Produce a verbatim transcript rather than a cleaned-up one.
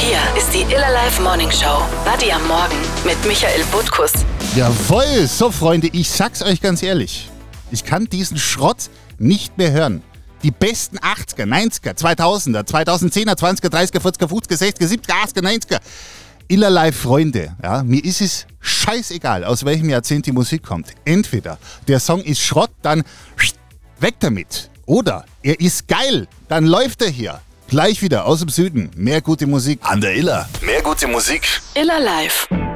Hier ist die Iller Live Morning Show. Buddy am Morgen mit Michael Butkus. Jawohl, so Freunde, ich sag's euch ganz ehrlich. Ich kann diesen Schrott nicht mehr hören. Die besten achtziger, neunziger, zweitausender, zweitausendzehner, zwanziger, dreißiger, vierziger, fünfziger, sechziger, siebziger, achtziger, neunziger. Iller Live Freunde, ja, mir ist es scheißegal, aus welchem Jahrzehnt die Musik kommt. Entweder der Song ist Schrott, dann weg damit. Oder er ist geil, dann läuft er hier. Gleich wieder aus dem Süden. Mehr gute Musik an der Iller. Mehr gute Musik. Iller Live.